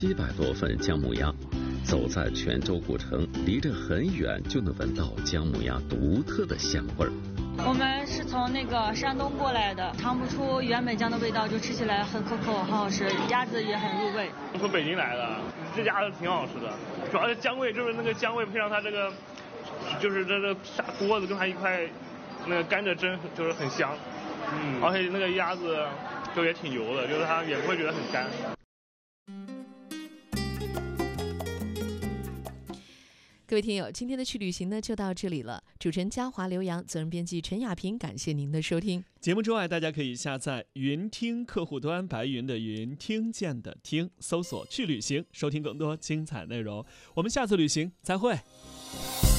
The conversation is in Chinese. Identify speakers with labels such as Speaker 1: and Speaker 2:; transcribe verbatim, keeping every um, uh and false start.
Speaker 1: 七百多份姜母鸭，走在泉州古城，离着很远就能闻到姜母鸭独特的香味儿。
Speaker 2: 我们是从那个山东过来的，尝不出原本姜的味道，就吃起来很可口，很好吃，鸭子也很入味。
Speaker 3: 从北京来的，这鸭子挺好吃的，主要是姜味，就是那个姜味配上它这个，就是这个砂锅子跟它一块那个甘蔗汁，就是很香。嗯，而且那个鸭子就也挺油的，就是它也不会觉得很干。
Speaker 4: 各位听友，今天的去旅行呢就到这里了。主持人嘉华、刘洋，责任编辑陈亚平，感谢您的收听。
Speaker 5: 节目之外，大家可以下载云听客户端，白云的云，听见的听，搜索去旅行，收听更多精彩内容。我们下次旅行再会。